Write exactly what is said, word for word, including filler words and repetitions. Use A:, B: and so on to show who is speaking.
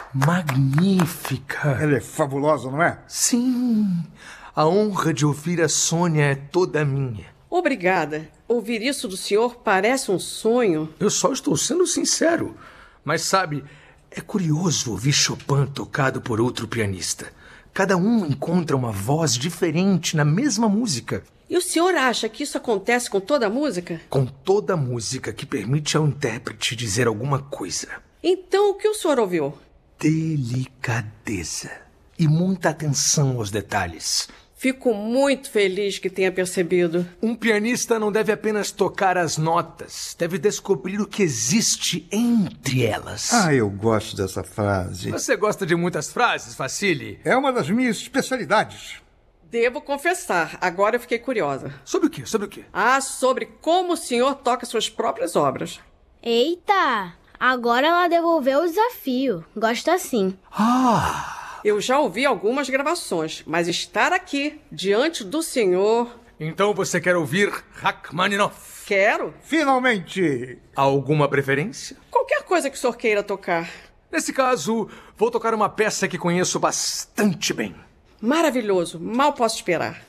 A: Magnífica!
B: Ela é fabulosa, não é?
A: Sim! A honra de ouvir a Sônia é toda minha.
C: Obrigada. Ouvir isso do senhor parece um sonho.
A: Eu só estou sendo sincero. Mas sabe, é curioso ouvir Chopin tocado por outro pianista. Cada um encontra uma voz diferente na mesma música.
C: E o senhor acha que isso acontece com toda a música?
A: Com toda a música que permite ao intérprete dizer alguma coisa.
C: Então, o que o senhor ouviu?
A: Delicadeza e muita atenção aos detalhes.
C: Fico muito feliz que tenha percebido.
A: Um pianista não deve apenas tocar as notas, deve descobrir o que existe entre elas.
B: Ah, eu gosto dessa frase.
A: Você gosta de muitas frases, Vassili?
B: É uma das minhas especialidades.
C: Devo confessar, agora eu fiquei curiosa.
A: Sobre o quê? Sobre o quê?
C: Ah, sobre como o senhor toca suas próprias obras.
D: Eita! Agora ela devolveu o desafio. Gosto assim.
A: Ah!
C: Eu já ouvi algumas gravações, mas estar aqui, diante do senhor...
A: Então você quer ouvir Rachmaninoff?
C: Quero.
B: Finalmente!
A: Alguma preferência?
C: Qualquer coisa que o senhor queira tocar.
A: Nesse caso, vou tocar uma peça que conheço bastante bem.
C: Maravilhoso. Mal posso esperar.